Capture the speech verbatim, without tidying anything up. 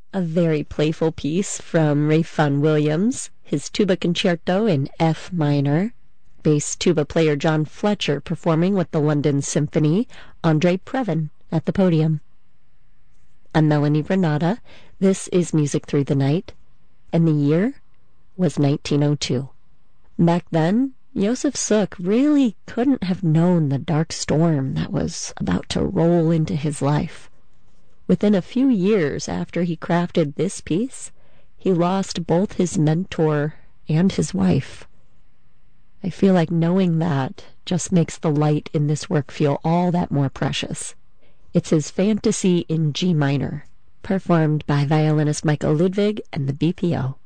a very playful piece from Ralph Vaughan Williams, his tuba concerto in F minor, bass tuba player John Fletcher performing with the London Symphony, Andre Previn at the podium. I'm Melanie Renata. This is Music Through the Night, and the year was nineteen oh two. Back then, Josef Suk really couldn't have known the dark storm that was about to roll into his life. Within a few years after he crafted this piece, he lost both his mentor and his wife. I feel like knowing that just makes the light in this work feel all that more precious. It's his Fantasy in G minor, performed by violinist Michael Ludwig and the B P O.